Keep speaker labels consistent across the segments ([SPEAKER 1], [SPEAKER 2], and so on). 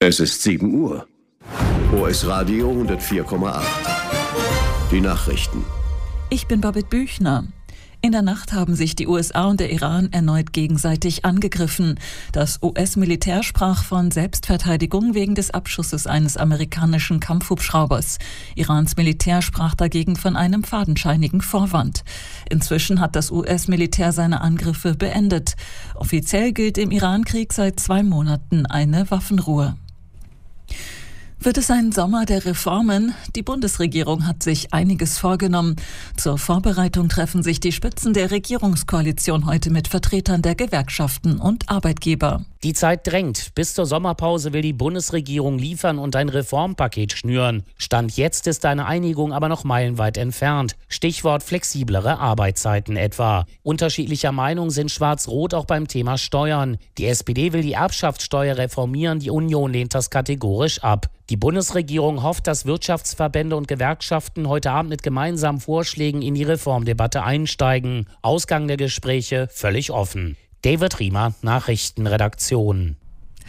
[SPEAKER 1] Es ist 7 Uhr. OS Radio 104,8. Die Nachrichten.
[SPEAKER 2] Ich bin Babette Büchner. In der Nacht haben sich die USA und der Iran erneut gegenseitig angegriffen. Das US-Militär sprach von Selbstverteidigung wegen des Abschusses eines amerikanischen Kampfhubschraubers. Irans Militär sprach dagegen von einem fadenscheinigen Vorwand. Inzwischen hat das US-Militär seine Angriffe beendet. Offiziell gilt im Iran-Krieg seit 2 Monaten eine Waffenruhe. Wird es ein Sommer der Reformen? Die Bundesregierung hat sich einiges vorgenommen. Zur Vorbereitung treffen sich die Spitzen der Regierungskoalition heute mit Vertretern der Gewerkschaften und Arbeitgeber.
[SPEAKER 3] Die Zeit drängt. Bis zur Sommerpause will die Bundesregierung liefern und ein Reformpaket schnüren. Stand jetzt ist eine Einigung aber noch meilenweit entfernt. Stichwort flexiblere Arbeitszeiten etwa. Unterschiedlicher Meinung sind Schwarz-Rot auch beim Thema Steuern. Die SPD will die Erbschaftssteuer reformieren, die Union lehnt das kategorisch ab. Die Bundesregierung hofft, dass Wirtschaftsverbände und Gewerkschaften heute Abend mit gemeinsamen Vorschlägen in die Reformdebatte einsteigen. Ausgang der Gespräche völlig offen. David Riemer, Nachrichtenredaktion.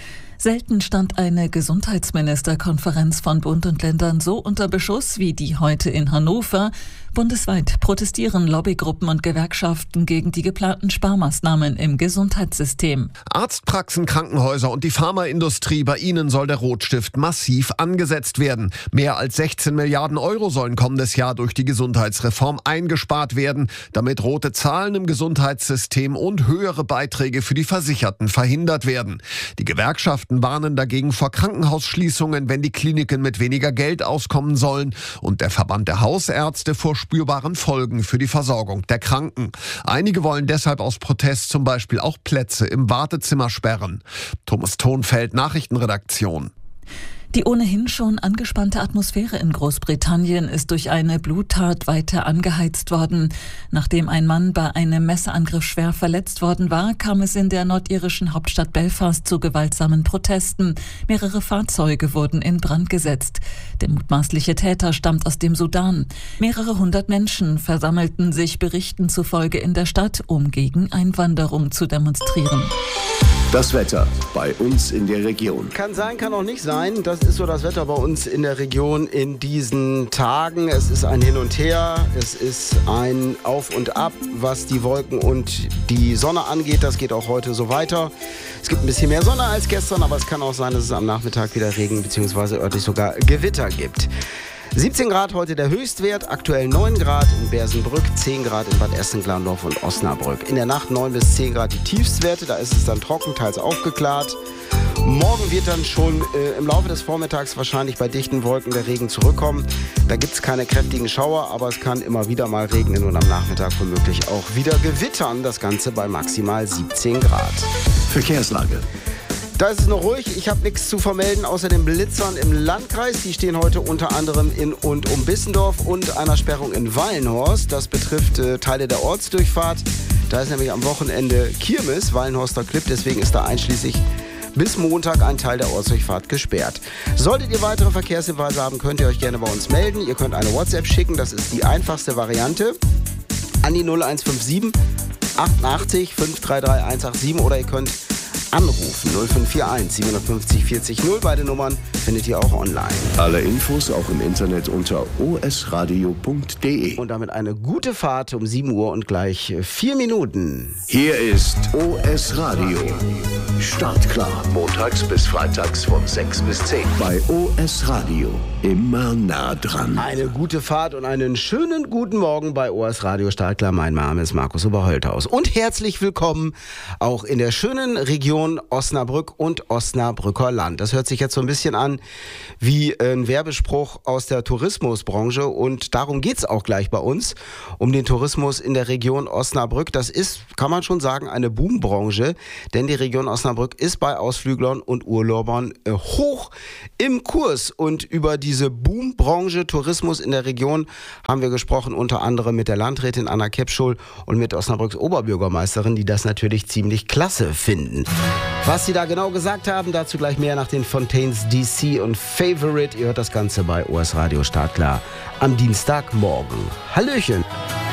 [SPEAKER 2] Selten stand eine Gesundheitsministerkonferenz von Bund und Ländern so unter Beschuss wie die heute in Hannover. Bundesweit protestieren Lobbygruppen und Gewerkschaften gegen die geplanten Sparmaßnahmen im Gesundheitssystem.
[SPEAKER 4] Arztpraxen, Krankenhäuser und die Pharmaindustrie, bei ihnen soll der Rotstift massiv angesetzt werden. Mehr als 16 Milliarden Euro sollen kommendes Jahr durch die Gesundheitsreform eingespart werden, damit rote Zahlen im Gesundheitssystem und höhere Beiträge für die Versicherten verhindert werden. Die Gewerkschaften warnen dagegen vor Krankenhausschließungen, wenn die Kliniken mit weniger Geld auskommen sollen, und der Verband der Hausärzte vor spürbaren Folgen für die Versorgung der Kranken. Einige wollen deshalb aus Protest zum Beispiel auch Plätze im Wartezimmer sperren. Thomas Thonfeld, Nachrichtenredaktion.
[SPEAKER 2] Die ohnehin schon angespannte Atmosphäre in Großbritannien ist durch eine Bluttat weiter angeheizt worden. Nachdem ein Mann bei einem Messerangriff schwer verletzt worden war, kam es in der nordirischen Hauptstadt Belfast zu gewaltsamen Protesten. Mehrere Fahrzeuge wurden in Brand gesetzt. Der mutmaßliche Täter stammt aus dem Sudan. Mehrere hundert Menschen versammelten sich Berichten zufolge in der Stadt, um gegen Einwanderung zu demonstrieren.
[SPEAKER 1] Das Wetter bei uns in der Region.
[SPEAKER 5] Kann sein, kann auch nicht sein. Das ist so das Wetter bei uns in der Region in diesen Tagen. Es ist ein Hin und Her, es ist ein Auf und Ab, was die Wolken und die Sonne angeht. Das geht auch heute so weiter. Es gibt ein bisschen mehr Sonne als gestern, aber es kann auch sein, dass es am Nachmittag wieder Regen bzw. örtlich sogar Gewitter gibt. 17 Grad heute der Höchstwert, aktuell 9 Grad in Bersenbrück, 10 Grad in Bad Essen-Glandorf und Osnabrück. In der Nacht 9 bis 10 Grad die Tiefstwerte, da ist es dann trocken, teils aufgeklärt. Morgen wird dann schon im Laufe des Vormittags wahrscheinlich bei dichten Wolken der Regen zurückkommen. Da gibt es keine kräftigen Schauer, aber es kann immer wieder mal regnen und am Nachmittag womöglich auch wieder gewittern. Das Ganze bei maximal 17 Grad.
[SPEAKER 1] Verkehrslage.
[SPEAKER 5] Da ist es noch ruhig. Ich habe nichts zu vermelden außer den Blitzern im Landkreis. Die stehen heute unter anderem in und um Bissendorf und einer Sperrung in Wallenhorst. Das betrifft Teile der Ortsdurchfahrt. Da ist nämlich am Wochenende Kirmes, Wallenhorster Klipp. Deswegen ist da einschließlich bis Montag ein Teil der Ortsdurchfahrt gesperrt. Solltet ihr weitere Verkehrshinweise haben, könnt ihr euch gerne bei uns melden. Ihr könnt eine WhatsApp schicken. Das ist die einfachste Variante. An die 0157 88 533 187 oder ihr könnt anrufen 0541 750 40 0. Beide Nummern findet ihr auch online.
[SPEAKER 1] Alle Infos auch im Internet unter osradio.de.
[SPEAKER 5] Und damit eine gute Fahrt um 7 Uhr und gleich 4 Minuten.
[SPEAKER 1] Hier ist OS Radio. Startklar. Montags bis freitags von 6 bis 10. Bei OS Radio. Immer nah dran.
[SPEAKER 5] Eine gute Fahrt und einen schönen guten Morgen bei OS Radio Startklar. Mein Name ist Markus Oberholthaus. Und herzlich willkommen auch in der schönen Region Osnabrück und Osnabrücker Land. Das hört sich jetzt so ein bisschen an wie ein Werbespruch aus der Tourismusbranche und darum geht es auch gleich bei uns, um den Tourismus in der Region Osnabrück. Das ist, kann man schon sagen, eine Boombranche, denn die Region Osnabrück ist bei Ausflüglern und Urlaubern hoch im Kurs und über diese Boombranche Tourismus in der Region haben wir gesprochen, unter anderem mit der Landrätin Anna Kepschul und mit Osnabrücks Oberbürgermeisterin, die das natürlich ziemlich klasse finden. Was sie da genau gesagt haben, dazu gleich mehr nach den Fontaines DC und Favorite. Ihr hört das Ganze bei OS Radio Startklar am Dienstagmorgen. Hallöchen!